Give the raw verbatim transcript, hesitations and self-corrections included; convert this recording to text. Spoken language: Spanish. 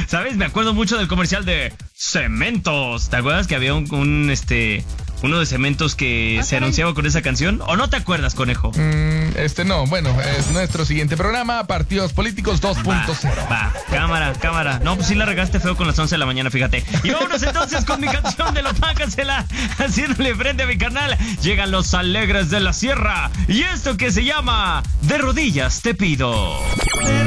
¿Sabes? Me acuerdo mucho del comercial de Cementos. ¿Te acuerdas que había un, un este... uno de Cementos que ah, se anunciaba con esa canción? ¿O no te acuerdas, conejo? Mm, este no, bueno, es nuestro siguiente programa, Partidos Políticos dos punto cero. Va, va, cámara, cámara. No, pues sí la regaste feo con las once de la mañana, fíjate. Y vámonos entonces con mi canción de la Págasela, haciéndole frente a mi carnal. Llegan los Alegres de la Sierra y esto que se llama De Rodillas Te Pido. De